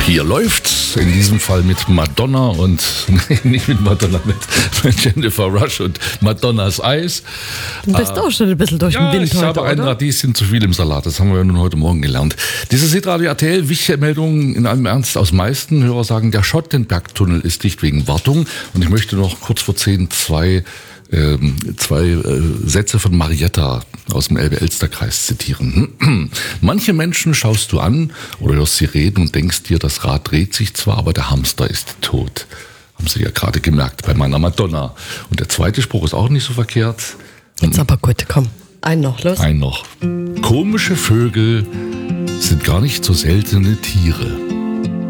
Hier läuft's, in diesem Fall mit Madonna und, nicht mit Madonna, mit Jennifer Rush und Madonnas Eis. Du bist auch schon ein bisschen durch den Wind ich heute, habe ein oder? Radieschen zu viel im Salat, das haben wir ja nun heute Morgen gelernt. Dieses Hitradio RTL, wichtige Meldung in allem Ernst aus meisten Hörer sagen, der Schottenbergtunnel ist dicht wegen Wartung. Und ich möchte noch kurz vor 10 zwei Sätze von Marietta aus dem Elbe-Elster-Kreis zitieren. Manche Menschen schaust du an oder hörst sie reden und denkst dir, das Rad dreht sich zwar, aber der Hamster ist tot. Haben Sie ja gerade gemerkt bei meiner Madonna. Und der zweite Spruch ist auch nicht so verkehrt. Jetzt aber gut, komm. Einen noch, los. Ein noch. Komische Vögel sind gar nicht so seltene Tiere.